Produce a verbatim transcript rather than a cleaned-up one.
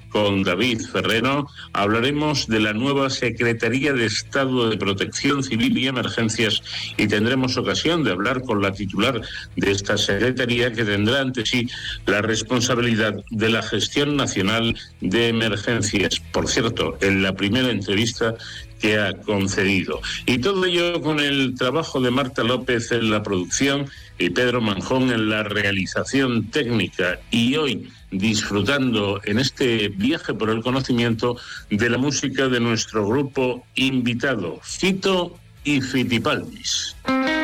con David Ferrero. Hablaremos de la nueva Secretaría de Estado de Protección Civil y Emergencias y tendremos ocasión de hablar con la titular de esta Secretaría, que tendrá ante sí la responsabilidad de la gestión nacional de emergencias. Por cierto, en la primera entrevista que ha concedido. Y todo ello con el trabajo de Marta López en la producción y Pedro Manjón en la realización técnica. Y hoy disfrutando en este viaje por el conocimiento de la música de nuestro grupo invitado, Fito y Fitipaldis.